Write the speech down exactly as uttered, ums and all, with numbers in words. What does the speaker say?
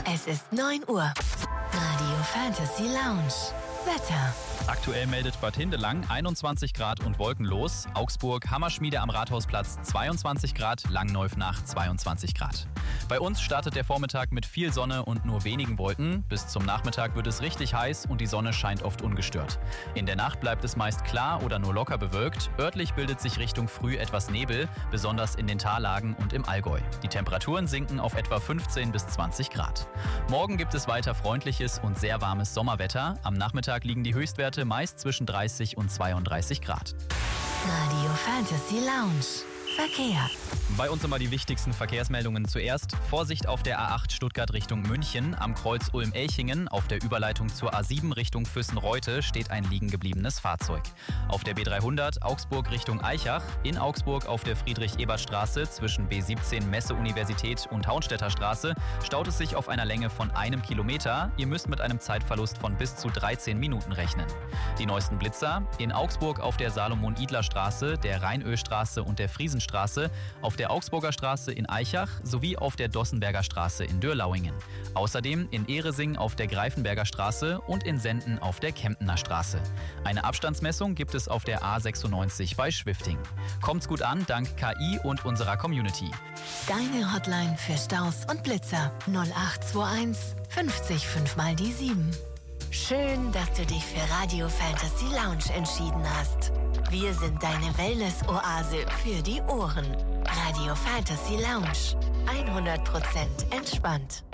Es ist neun Uhr. Radio Fantasy Lounge. Wetter. Aktuell meldet Bad Hindelang einundzwanzig Grad und wolkenlos. Augsburg, Hammerschmiede am Rathausplatz zweiundzwanzig Grad, Langneufnach zweiundzwanzig Grad. Bei uns startet der Vormittag mit viel Sonne und nur wenigen Wolken. Bis zum Nachmittag wird es richtig heiß und die Sonne scheint oft ungestört. In der Nacht bleibt es meist klar oder nur locker bewölkt. Örtlich bildet sich Richtung Früh etwas Nebel, besonders in den Tallagen und im Allgäu. Die Temperaturen sinken auf etwa fünfzehn bis zwanzig Grad. Morgen gibt es weiter freundliches und sehr warmes Sommerwetter. Am Nachmittag liegen die Höchstwerte meist zwischen dreißig und zweiunddreißig Grad. Radio Fantasy Lounge. Verkehr. Bei uns immer die wichtigsten Verkehrsmeldungen zuerst. Vorsicht auf der A acht Stuttgart Richtung München. Am Kreuz Ulm-Elchingen auf der Überleitung zur A sieben Richtung Füssen-Reutte steht ein liegen gebliebenes Fahrzeug. Auf der B dreihundert Augsburg Richtung Aichach. In Augsburg auf der Friedrich-Ebert-Straße zwischen B siebzehn Messe-Universität und Haunstädter Straße staut es sich auf einer Länge von einem Kilometer. Ihr müsst mit einem Zeitverlust von bis zu dreizehn Minuten rechnen. Die neuesten Blitzer in Augsburg auf der Salomon-Idler-Straße, der Rheinölstraße und der Friesenstraße, auf der Augsburger Straße in Aichach sowie auf der Dossenberger Straße in Dürlauingen. Außerdem in Ehresing auf der Greifenberger Straße und in Senden auf der Kemptener Straße. Eine Abstandsmessung gibt es auf der A sechsundneunzig bei Schwifting. Kommt's gut an, dank K I und unserer Community. Deine Hotline für Staus und Blitzer null acht zwei eins fünfzig fünf mal die sieben. Schön, dass du dich für Radio Fantasy Lounge entschieden hast. Wir sind deine Wellness-Oase für die Ohren. Radio Fantasy Lounge. hundert Prozent entspannt.